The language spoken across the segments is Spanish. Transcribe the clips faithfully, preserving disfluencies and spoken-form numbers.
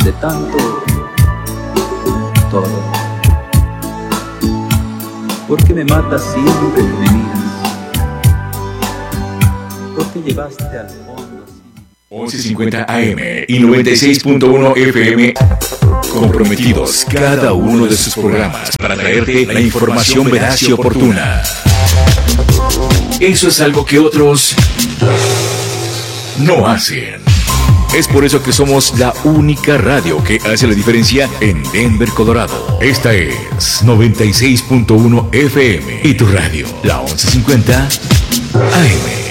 de tanto todo. ¿Por qué me matas siempre que me miras? ¿Por qué llevaste al fondo? once cincuenta A M y noventa y seis punto uno F M, comprometidos cada uno de sus programas para traerte la información veraz y oportuna. Eso es algo que otros no hacen. Es por eso que somos la única radio que hace la diferencia en Denver, Colorado. Esta es noventa y seis punto uno F M y tu radio, la once cincuenta A M.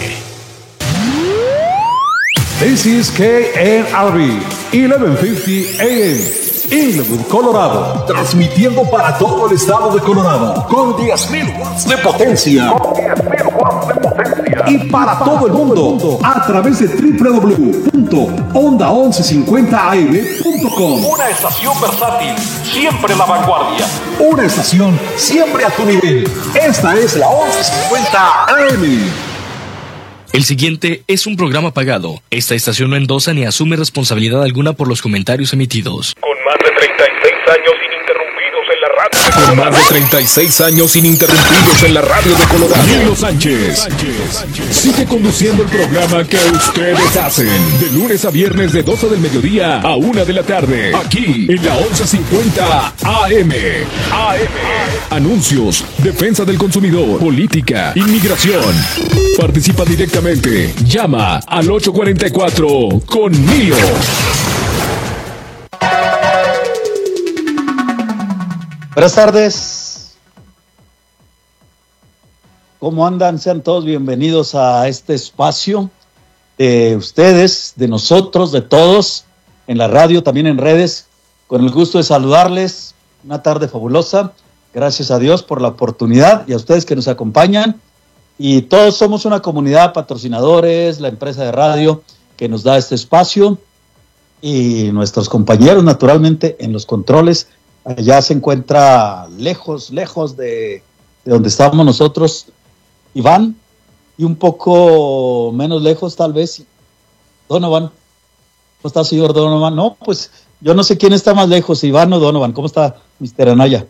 This is K N R B, eleven fifty A M, Inglewood, Colorado. Transmitiendo para todo el estado de Colorado con diez mil watts de potencia. Con diez mil watts de potencia. Y para todo el mundo a través de doble u doble u doble u punto onda once cincuenta a m punto com. Una estación versátil, siempre la vanguardia. Una estación siempre a tu nivel. Esta es la once cincuenta A M. El siguiente es un programa pagado. Esta estación no endosa ni asume responsabilidad alguna por los comentarios emitidos. Con más de treinta y seis años ininterrumpidos en la radio. Con más de treinta y seis años ininterrumpidos en la radio de Colorado. Nilo Sánchez sigue conduciendo el programa que ustedes hacen. De lunes a viernes de doce del mediodía a una de la tarde. Aquí en la once cincuenta A M. A M. Anuncios, defensa del consumidor, política, inmigración. Participa directamente. Llama al ocho cuarenta y cuatro con Nilo. Buenas tardes. ¿Cómo andan? Sean todos bienvenidos a este espacio de ustedes, de nosotros, de todos, en la radio, también en redes. Con el gusto de saludarles. Una tarde fabulosa. Gracias a Dios por la oportunidad y a ustedes que nos acompañan. Y todos somos una comunidad, patrocinadores, la empresa de radio que nos da este espacio y nuestros compañeros, naturalmente, en los controles. Allá se encuentra lejos, lejos de, de donde estábamos nosotros, Iván, y un poco menos lejos, tal vez, Donovan. ¿Cómo está, señor Donovan? No, pues yo no sé quién está más lejos, Iván o Donovan. ¿Cómo está, mister Anaya?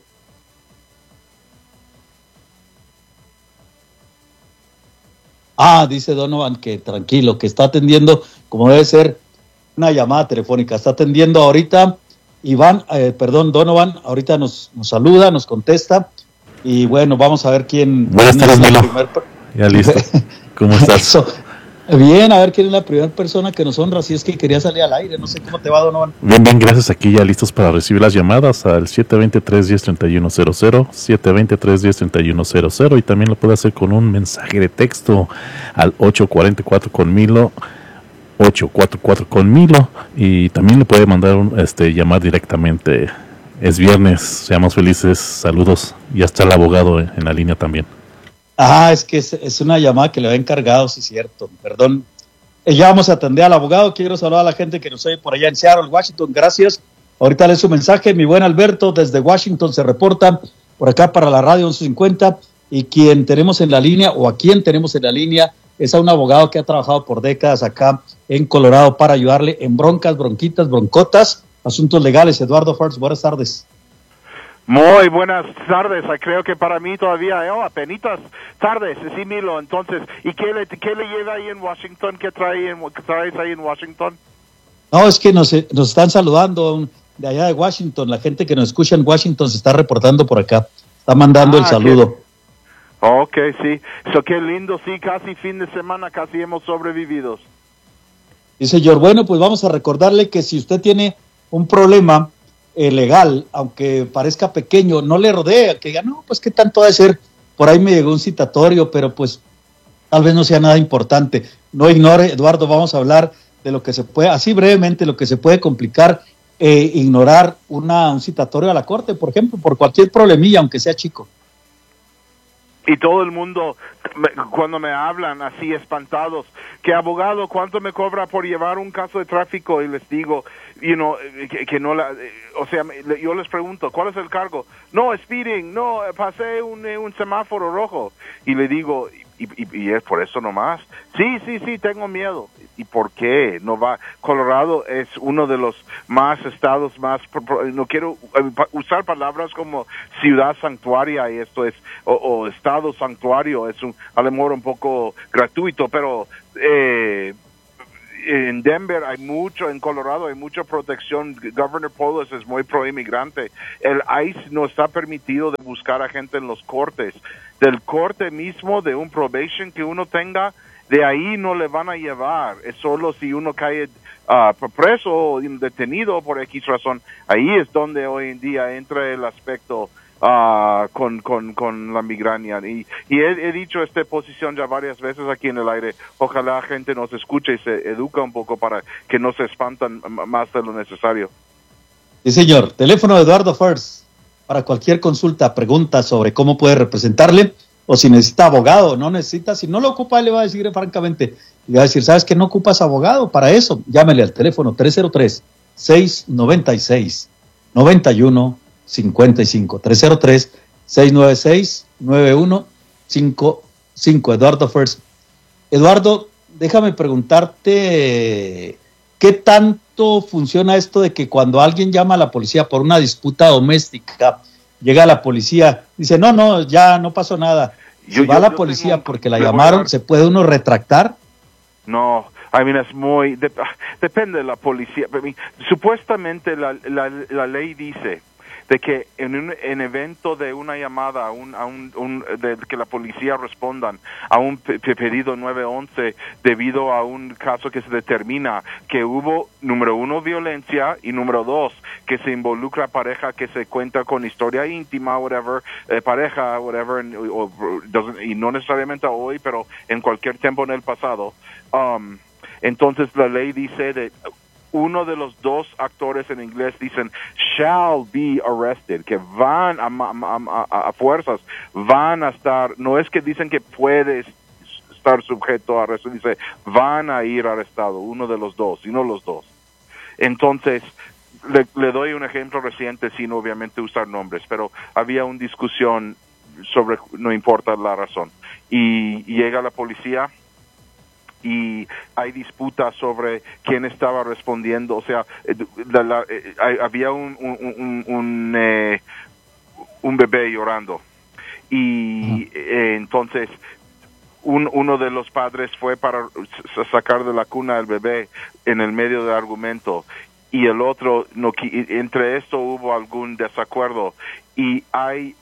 Ah, dice Donovan que tranquilo, que está atendiendo, como debe ser, una llamada telefónica. Está atendiendo ahorita, Iván, eh, perdón, Donovan, ahorita nos, nos saluda, nos contesta. Y bueno, vamos a ver quién... Buenas quién tardes, Milo. Primer... Ya listo. ¿Cómo estás? Eso. Bien, a ver quién es la primera persona que nos honra, si es que quería salir al aire. No sé cómo te va, Donovan. Bien, bien, gracias. Aquí ya listos para recibir las llamadas al siete dos cero, tres uno cero, tres uno cero cero, siete dos cero, tres uno cero, tres uno cero cero, y también lo puede hacer con un mensaje de texto al ocho cuarenta y cuatro con Milo, ocho cuarenta y cuatro con Milo, y también le puede mandar un, este, llamar directamente. Es viernes, seamos felices, saludos. Ya está el abogado en, en la línea también. Ah, es que es, es una llamada que le había encargado, sí es cierto, perdón. Eh, ya vamos a atender al abogado. Quiero saludar a la gente que nos oye por allá en Seattle, Washington, gracias. Ahorita le su mensaje, mi buen Alberto, desde Washington se reporta por acá para la radio once cincuenta, y quien tenemos en la línea, o a quien tenemos en la línea, es a un abogado que ha trabajado por décadas acá en Colorado para ayudarle en broncas, bronquitas, broncotas, asuntos legales. Eduardo Farts, buenas tardes. Muy buenas tardes. Creo que para mí todavía, oh, apenitas tardes, sí, Milo. Entonces, ¿y qué le, qué le lleva ahí en Washington? ¿Qué trae en, qué traes ahí en Washington? No, es que nos, nos están saludando de allá de Washington. La gente que nos escucha en Washington se está reportando por acá. Está mandando ah, el saludo. Qué, ok, sí. So, qué lindo, sí, casi fin de semana, casi hemos sobrevivido. Sí, señor. Bueno, pues vamos a recordarle que si usted tiene un problema eh, legal, aunque parezca pequeño, no le rodea, que diga, no, pues qué tanto ha de ser, por ahí me llegó un citatorio, pero pues tal vez no sea nada importante. No ignore, Eduardo, vamos a hablar de lo que se puede, así brevemente, lo que se puede complicar, eh, ignorar una, un citatorio a la corte, por ejemplo, por cualquier problemilla, aunque sea chico. Y todo el mundo, cuando me hablan así espantados, que abogado, ¿cuánto me cobra por llevar un caso de tráfico? Y les digo, you know, que, que no la, o sea, yo les pregunto, ¿cuál es el cargo? No, speeding, no, pasé un, un semáforo rojo. Y le digo, y, y, y es por eso nomás. Sí, sí, sí, tengo miedo. ¿Y por qué? No va. Colorado es uno de los más estados más, no quiero usar palabras como ciudad santuaria y esto es, o, o estado santuario, es un, a lo mejor un poco gratuito, pero eh, en Denver hay mucho, en Colorado hay mucha protección. Governor Polis es muy pro inmigrante. El I C E no está permitido de buscar a gente en los cortes. Del corte mismo, de un probation que uno tenga, de ahí no le van a llevar. Es solo si uno cae uh, preso o detenido por X razón. Ahí es donde hoy en día entra el aspecto Uh, con, con, con la migraña. Y, y he, he dicho esta posición ya varias veces aquí en el aire. Ojalá la gente nos escuche y se educa un poco para que no se espantan más de lo necesario. Sí, señor. Teléfono de Eduardo First para cualquier consulta, pregunta sobre cómo puede representarle o si necesita abogado. No necesita, si no lo ocupa, él le va a decir francamente. Le va a decir, ¿sabes que no ocupas abogado? Para eso, llámele al teléfono tres cero tres, seis nueve seis, nueve uno cincuenta y cinco, tres cero tres, seis nueve seis, nueve uno cincuenta y cinco. Eduardo First. Eduardo, déjame preguntarte, ¿qué tanto funciona esto de que cuando alguien llama a la policía por una disputa doméstica, llega la policía, dice, no, no, ya no pasó nada? Si yo, va yo, la policía un, porque la llamaron, ¿se puede uno retractar? No, I mean, es muy, de, depende de la policía. I mean, supuestamente la, la, la ley dice de que en un en evento de una llamada a un, a un, un de que la policía respondan a un p- pedido nueve once debido a un caso que se determina que hubo, número uno, violencia, y número dos, que se involucra pareja que se cuenta con historia íntima, whatever, eh, pareja, whatever, o, o, y no necesariamente hoy, pero en cualquier tiempo en el pasado. Um, entonces la ley dice de uno de los dos actores en inglés dicen shall be arrested, que van a, a, a, a fuerzas, van a estar, no es que dicen que puedes estar sujeto a arresto, dice van a ir arrestado, uno de los dos, y no los dos. Entonces, le, le doy un ejemplo reciente sin obviamente usar nombres, pero había una discusión sobre, no importa la razón, y, y llega la policía y hay disputas sobre quién estaba respondiendo, o sea, la, la, eh, había un un, un, un, eh, un bebé llorando y eh, entonces un, uno de los padres fue para sacar de la cuna al bebé en el medio del argumento y el otro, no, entre esto hubo algún desacuerdo y hay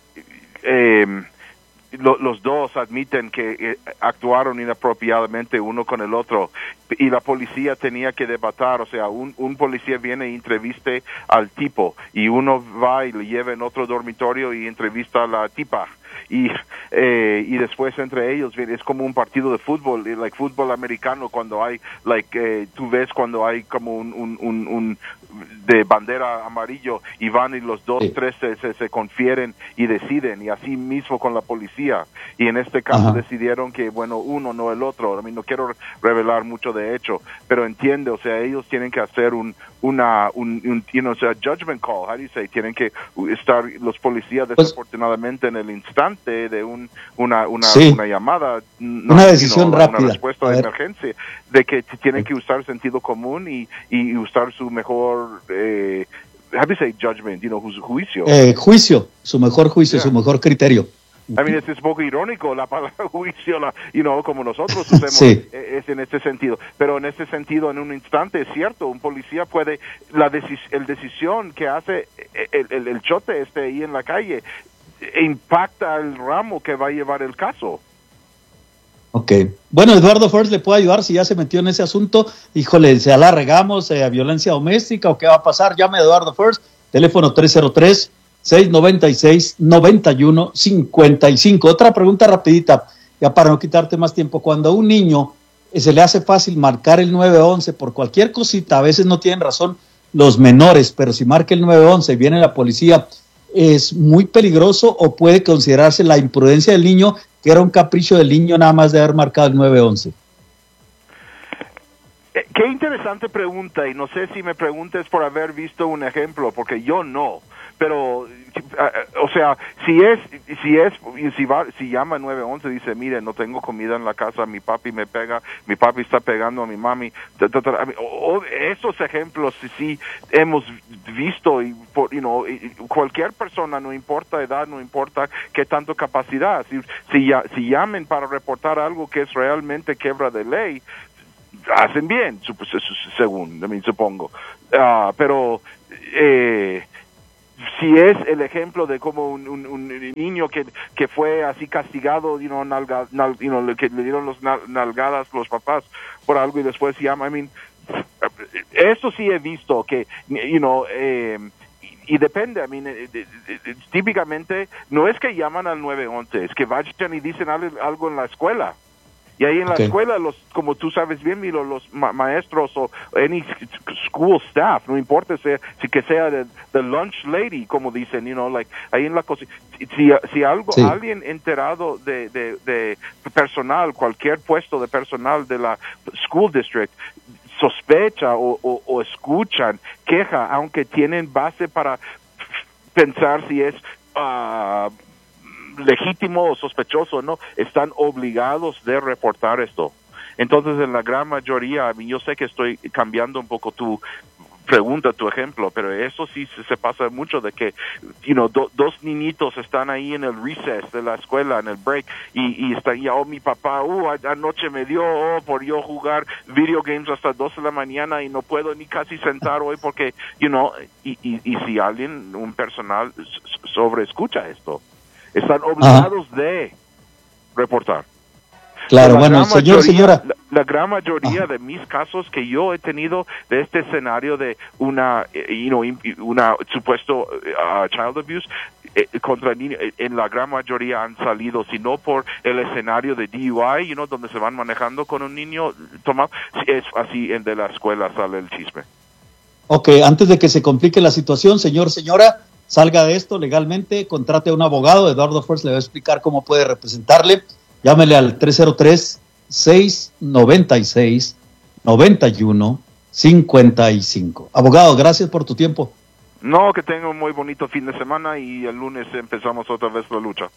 eh, Lo, los dos admiten que eh, actuaron inapropiadamente uno con el otro y la policía tenía que debatir, o sea, un, un policía viene e entreviste al tipo y uno va y le lleva en otro dormitorio y entrevista a la tipa y eh, y después entre ellos es como un partido de fútbol, like fútbol americano, cuando hay like eh, tú ves cuando hay como un un, un, un de bandera amarillo y van y los dos, sí. tres se, se, se confieren y deciden, y así mismo con la policía, y en este caso Ajá. decidieron que bueno, uno no el otro. I mean, no quiero revelar mucho de hecho, pero entiende, o sea, ellos tienen que hacer un una un, un you know, o sea, judgment call, how do you say, tienen que estar los policías desafortunadamente en el instante de un una una, sí. una llamada, no, una decisión you know, rápida, una respuesta de emergencia, de que tienen que usar sentido común y, y usar su mejor eh, how do you say judgment, you know, ju- juicio eh, juicio, su mejor juicio, yeah. su mejor criterio. I mean, es, es poco irónico la palabra juicio, la, you know, como nosotros usamos, sí. es en este sentido. Pero en este sentido, en un instante, es cierto, un policía puede, la decis, el decisión que hace el, el, el chote este ahí en la calle, impacta el ramo que va a llevar el caso. Ok. Bueno, Eduardo First le puede ayudar si ya se metió en ese asunto. Híjole, ¿se la regamos eh, a violencia doméstica o qué va a pasar? Llame a Eduardo First, teléfono tres cero tres, seis nueve seis, nueve uno cincuenta y cinco. Otra pregunta rapidita, ya para no quitarte más tiempo. Cuando a un niño eh, se le hace fácil marcar el nueve once por cualquier cosita, a veces no tienen razón los menores, pero si marca el nueve once y viene la policía, ¿es muy peligroso o puede considerarse la imprudencia del niño, que era un capricho del niño nada más de haber marcado el nueve once? Qué interesante pregunta, y no sé si me preguntes por haber visto un ejemplo, porque yo no, pero uh, o sea, si es si es si va si llama nueve once, dice, mire, no tengo comida en la casa, mi papi me pega, mi papi está pegando a mi mami, ta, ta, ta, I mean, o, o esos ejemplos sí, sí hemos visto, y por, you know, y cualquier persona, no importa edad, no importa qué tanto capacidad, si si, ya, si llamen para reportar algo que es realmente quebra de ley, hacen bien, según, I mean, supongo. Uh, pero eh, si es el ejemplo de como un, un, un niño que que fue así castigado, you know, nalga, nal, you know, que le dieron los nal, nalgadas los papás por algo y después se llama, I mean, eso sí he visto que, you know, eh, y, y depende, I mean, eh, eh, eh, típicamente no es que llaman al nueve once, es que vayan y dicen algo, algo en la escuela. Y ahí en okay. la escuela, los, como tú sabes bien, Milo, los ma maestros o any school staff, no importa si, si que sea the, the lunch lady, como dicen, you know, like, ahí en la cocina, si, si algo, sí. alguien enterado de, de, de personal, cualquier puesto de personal de la school district, sospecha o, o, o escuchan queja, aunque tienen base para pensar si es uh, legítimo o sospechoso, ¿no? Están obligados de reportar esto. Entonces, en la gran mayoría, yo sé que estoy cambiando un poco tu pregunta, tu ejemplo, pero eso sí se, se pasa mucho de que, you know, do, dos niñitos están ahí en el recess de la escuela, en el break, y, y están ya, oh, mi papá, uh, anoche me dio, oh, por yo jugar video games hasta dos de la mañana y no puedo ni casi sentar hoy porque, you know, y, y, y si alguien, un personal sobre escucha esto, están obligados Ajá. de reportar. Claro, la bueno, señor, mayoría, señora. La, la gran mayoría Ajá. de mis casos que yo he tenido de este escenario de una, you know, una supuesto uh, child abuse eh, contra niños, eh, en la gran mayoría han salido, sino por el escenario de D U I, you know, donde se van manejando con un niño tomado, es así, en de la escuela sale el chisme. Ok, antes de que se complique la situación, señor, señora, salga de esto legalmente, contrate a un abogado. Eduardo Fuerz le va a explicar cómo puede representarle. Llámele al tres cero tres, seis nueve seis, nueve uno cinco cinco. Abogado, gracias por tu tiempo. No, que tenga un muy bonito fin de semana y el lunes empezamos otra vez la lucha.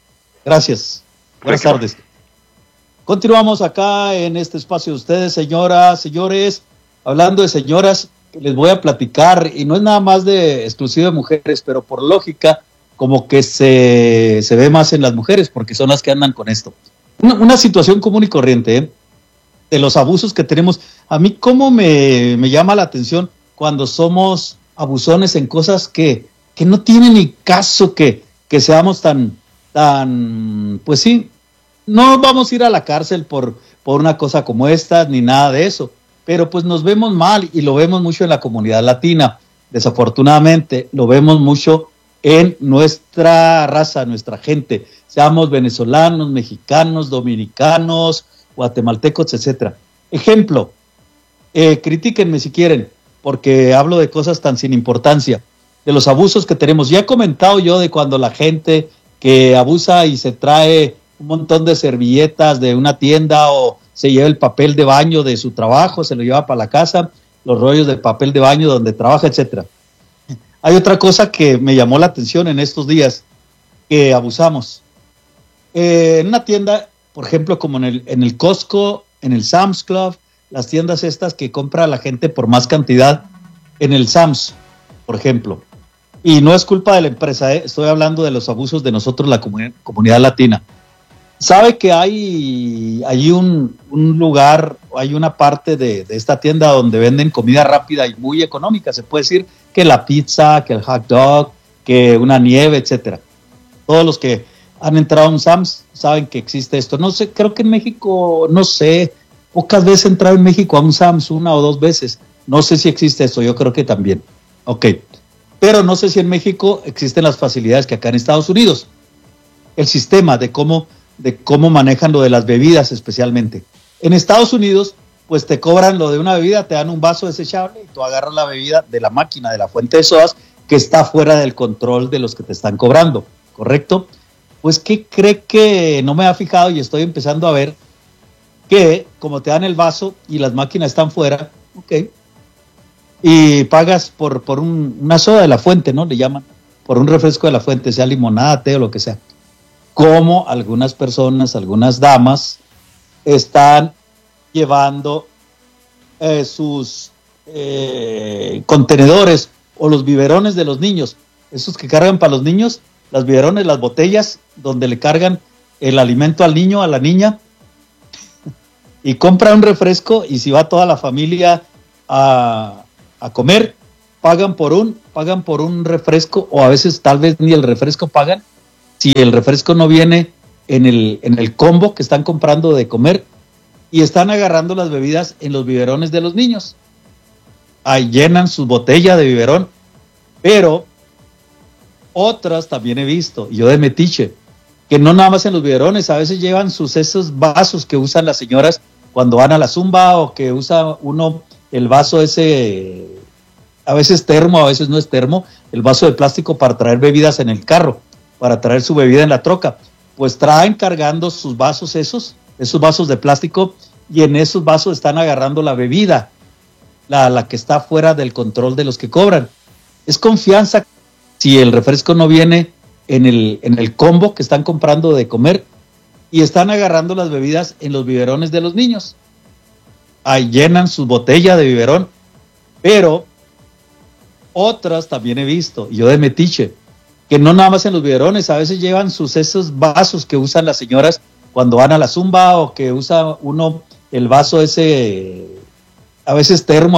Gracias. Buenas tardes. Continuamos acá en este espacio de ustedes, señoras, señores. Hablando de señoras, les voy a platicar, y no es nada más de exclusivo de mujeres, pero por lógica, como que se, se ve más en las mujeres, porque son las que andan con esto. Una, una situación común y corriente, ¿eh? De los abusos que tenemos. A mí, ¿cómo me, me llama la atención cuando somos abusones en cosas que, que no tienen ni caso que, que seamos tan, tan, pues sí, no vamos a ir a la cárcel por, por una cosa como esta, ni nada de eso, pero pues nos vemos mal, y lo vemos mucho en la comunidad latina, desafortunadamente, lo vemos mucho en nuestra raza, nuestra gente, seamos venezolanos, mexicanos, dominicanos, guatemaltecos, etcétera. Ejemplo, eh, critíquenme si quieren, porque hablo de cosas tan sin importancia, de los abusos que tenemos. Ya he comentado yo de cuando la gente que abusa y se trae un montón de servilletas de una tienda, o se lleva el papel de baño de su trabajo, se lo lleva para la casa, los rollos de papel de baño donde trabaja, etcétera. Hay otra cosa que me llamó la atención en estos días, que abusamos. Eh, en una tienda, por ejemplo, como en el, en el Costco, en el Sam's Club, las tiendas estas que compra la gente por más cantidad, en el Sam's, por ejemplo. Y no es culpa de la empresa, ¿eh? Estoy hablando de los abusos de nosotros, la comunidad, comunidad latina. ¿Sabe que hay, hay un, un lugar, hay una parte de, de esta tienda donde venden comida rápida y muy económica? Se puede decir que la pizza, que el hot dog, que una nieve, etcétera. Todos los que han entrado a un Sam's saben que existe esto. No sé, creo que en México, no sé, pocas veces he entrado en México a un Sam's, una o dos veces. No sé si existe esto, yo creo que también. Ok, pero no sé si en México existen las facilidades que acá en Estados Unidos. El sistema de cómo... de cómo manejan lo de las bebidas especialmente. En Estados Unidos, pues te cobran lo de una bebida, te dan un vaso desechable y tú agarras la bebida de la máquina, de la fuente de sodas, que está fuera del control de los que te están cobrando, ¿correcto? Pues, ¿qué cree que no me ha fijado y estoy empezando a ver? Que como te dan el vaso y las máquinas están fuera, ok, y pagas por, por un, una soda de la fuente, ¿no? Le llaman. por un refresco de la fuente, sea limonada, té o lo que sea. Como algunas personas, algunas damas, están llevando eh, sus eh, contenedores o los biberones de los niños, esos que cargan para los niños, las biberones, las botellas donde le cargan el alimento al niño, a la niña, y compra un refresco, y si va toda la familia a, a comer, pagan por un, pagan por un refresco, o a veces tal vez ni el refresco pagan, si el refresco no viene en el, en el combo que están comprando de comer, y están agarrando las bebidas en los biberones de los niños. Ahí llenan su botella de biberón, pero otras también he visto, y yo de metiche, que no nada más en los biberones, a veces llevan sus esos vasos que usan las señoras cuando van a la zumba, o que usa uno el vaso ese, a veces termo, a veces no es termo, el vaso de plástico para traer bebidas en el carro, para traer su bebida en la troca. Pues traen cargando sus vasos esos, esos vasos de plástico, y en esos vasos están agarrando la bebida, la, la que está fuera del control de los que cobran. Es confianza. Si el refresco no viene en el, en el combo que están comprando de comer, y están agarrando las bebidas en los biberones de los niños. Ahí llenan su botella de biberón, pero otras también he visto, y yo de metiche, que no nada más en los biberones, a veces llevan sus esos vasos que usan las señoras cuando van a la zumba, o que usa uno el vaso ese, a veces termo,